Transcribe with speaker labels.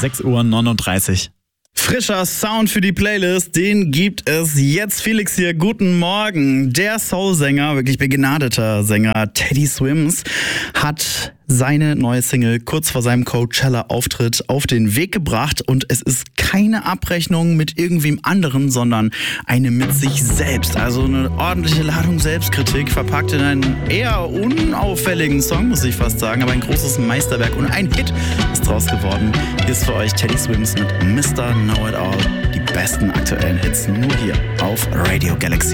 Speaker 1: 6:39 Uhr. Frischer Sound für die Playlist, den gibt es jetzt. Felix hier, guten Morgen. Der Soul-Sänger, wirklich begnadeter Sänger Teddy Swims, hat seine neue Single kurz vor seinem Coachella-Auftritt auf den Weg gebracht. Und es ist keine Abrechnung mit irgendwem anderen, sondern eine mit sich selbst. Also eine ordentliche Ladung Selbstkritik, verpackt in einen eher unauffälligen Song, muss ich fast sagen. Aber ein großes Meisterwerk und ein Hit ist draus geworden. Hier ist für euch Teddy Swims mit Mr. Know It All. Die besten aktuellen Hits nur hier auf Radio Galaxy.